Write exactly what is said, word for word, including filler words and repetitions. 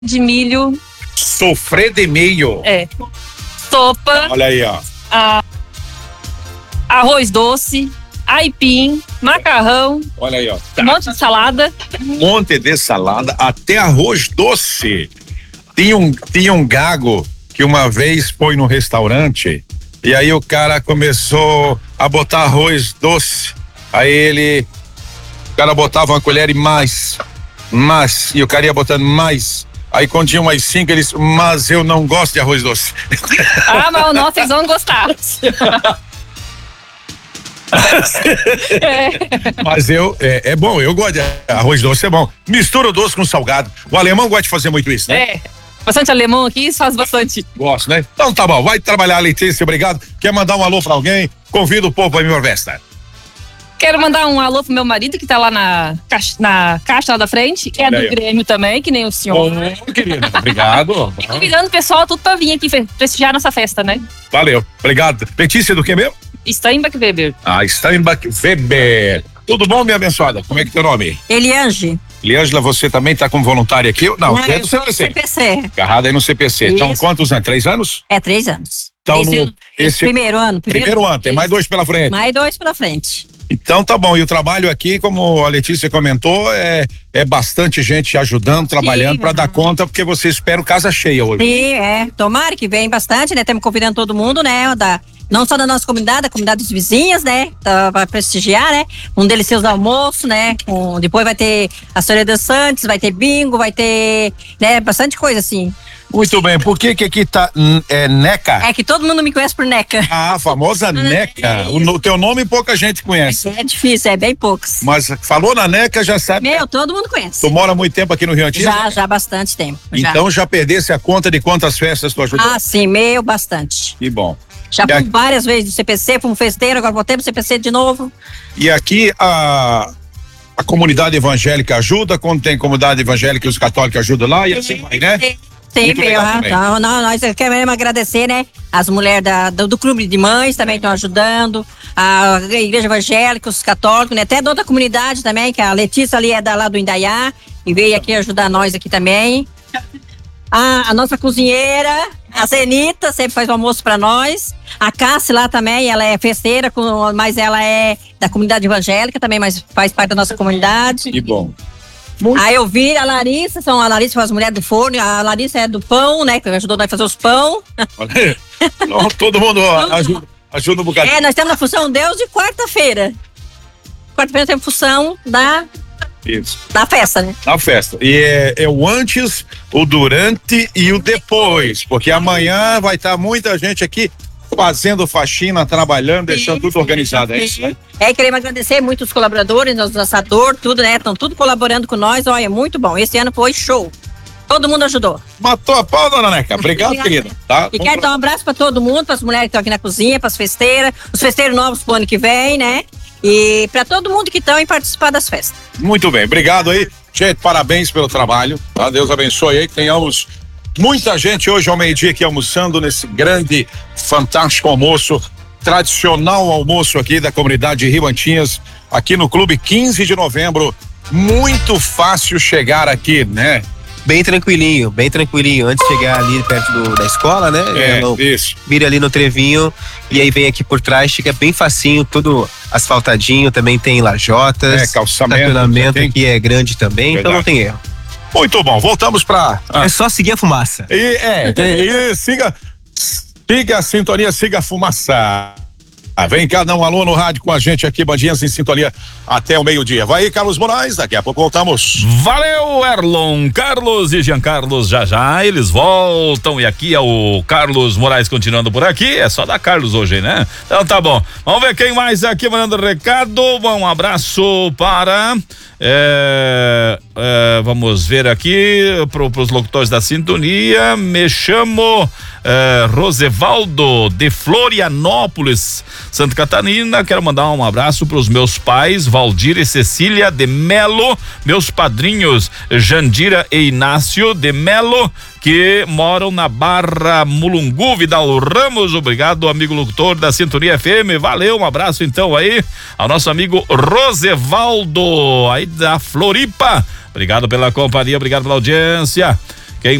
de milho. Sofrê de milho. É. Sopa. Olha aí, ó. A, arroz doce, aipim, macarrão. Olha aí, ó. Um monte de salada. Um monte de salada, até arroz doce. Tinha um, tinha um gago que uma vez foi no restaurante e aí o cara começou a botar arroz doce. Aí ele, o cara botava uma colher e mais, mais, e o cara ia botando mais. Aí quando tinha umas cinco, ele disse, mas eu não gosto de arroz doce. Ah, mas o nosso, eles vão gostar. É. Mas eu, é, é bom, eu gosto de arroz doce, é bom. Mistura o doce com salgado. O alemão gosta de fazer muito isso, né? É. Bastante alemão aqui, isso faz bastante. Gosto, né? Então tá bom, vai trabalhar, Letícia, obrigado. Quer mandar um alô pra alguém? Convido o povo pra minha festa. Quero mandar um alô pro meu marido, que tá lá na caixa, na caixa lá da frente, que é Olha do aí. Grêmio também, que nem o senhor. Ô, querido, obrigado. E convidando o pessoal tudo pra vir aqui prestigiar nossa festa, né? Valeu, obrigado. Letícia do que mesmo? Steinbach Weber. Ah, Steinbach Weber. Tudo bom, minha abençoada? Como é que é teu nome? Eliange. Eliângela, você também tá como voluntária aqui? Não, Não, é do eu sou C P C. C P C. Agarrada aí no C P C. Então, Isso. quantos anos? Três anos? É três anos. Então, esse, no, esse primeiro ano. primeiro ano, tem mais dois pela frente. Mais dois pela frente. Então tá bom, e o trabalho aqui, como a Letícia comentou, é, é bastante gente ajudando, trabalhando para dar conta, porque você espera o casa cheia hoje. Sim, é. Tomara que venha bastante, né? Estamos convidando todo mundo, né? Da, não só da nossa comunidade, da comunidade dos vizinhos, né? Tá, para prestigiar, né? Um delicioso almoço, né? Com, depois vai ter a história dos Santos, vai ter bingo, vai ter, né? Bastante coisa assim. Muito bem, por que que aqui tá hum, é Neca? É que todo mundo me conhece por Neca. Ah, a famosa Neca. O no- teu nome pouca gente conhece. É difícil, é bem poucos. Mas falou na Neca, já sabe. Meu, todo mundo conhece. Tu mora há muito tempo aqui no Rio Antigo? Já, já há bastante tempo. já. Então já perdesse a conta de quantas festas tu ajudou? Ah, sim, meu, bastante. Que bom. Já E fui aqui- várias vezes do C P C, fomos festeiro, agora voltei pro C P C de novo. E aqui a, a comunidade evangélica ajuda, quando tem comunidade evangélica os católicos ajudam lá e assim vai, né? Sim, Muito meu, legal ah, também. tá, não, nós queremos agradecer, né? As mulheres da, do, do clube de mães também estão ajudando, a igreja evangélica, os católicos, né? Até da outra comunidade também, que a Letícia ali é da lá do Indaiá e veio aqui ajudar nós aqui também. A, a nossa cozinheira, a Zenita, sempre faz o almoço para nós. A Cássia lá também, ela é festeira, com, mas ela é da comunidade evangélica também, mas faz parte da nossa comunidade. Que bom. A Elvira, a Larissa, são a Larissa faz as mulheres do forno, a Larissa é do pão, né? Que ajudou nós a fazer os pão. Olha aí. Então, todo mundo ó, ajuda, ajuda um bocadinho. É, nós temos a função Deus de quarta-feira. Quarta-feira temos função da, Isso. da festa, né? Na festa. E é, é o antes, o durante e o depois. Porque amanhã vai estar muita gente aqui fazendo faxina, trabalhando, deixando tudo organizado. É isso, né? É, queremos agradecer muito os colaboradores, os assadores, tudo, né? Estão tudo colaborando com nós. Olha, muito bom. Esse ano foi show. Todo mundo ajudou. Matou a pau, dona Neca. Obrigado, querida. Tá? E quero dar um abraço para todo mundo, para as mulheres que estão aqui na cozinha, para as festeiras, os festeiros novos pro ano que vem, né? E para todo mundo que estão em participar das festas. Muito bem, obrigado aí. Gente, parabéns pelo trabalho, tá? Deus abençoe aí, que tenhamos muita gente hoje ao meio-dia aqui almoçando nesse grande, fantástico almoço, tradicional almoço aqui da comunidade de Rio Antinhas, aqui no Clube quinze de novembro. Muito fácil chegar aqui, né? Bem tranquilinho, bem tranquilinho. Antes de chegar ali perto do, da escola, né? É, Não, isso. vira ali no trevinho e aí vem aqui por trás, fica bem facinho, tudo asfaltadinho, também tem lajotas. É, calçamento, estacionamento tem. aqui é grande também, então Verdade. não tem erro. Muito bom, voltamos pra... Ah. É só seguir a fumaça. E, é, e, e siga, siga a sintonia, siga a fumaça. Ah, vem cá, dá um alô no rádio com a gente aqui, Bandinhas em Sintonia, até o meio-dia. Vai aí, Carlos Moraes, daqui a pouco voltamos. Valeu, Erlon, Carlos e Jean Carlos, já já eles voltam e aqui é o Carlos Moraes continuando por aqui, é só da Carlos hoje, né? Então tá bom, vamos ver quem mais aqui mandando recado. Um abraço para é, é, vamos ver aqui pro, pros locutores da sintonia. Me chamo é, Rosevaldo de Florianópolis, Santa Catarina. Quero mandar um abraço para os meus pais, Valdir e Cecília de Melo, meus padrinhos Jandira e Inácio de Melo, que moram na Barra Mulungu, Vidal Ramos. Obrigado, amigo locutor da Sintonia F M. Valeu, um abraço então aí ao nosso amigo Rosevaldo aí da Floripa. Obrigado pela companhia, obrigado pela audiência.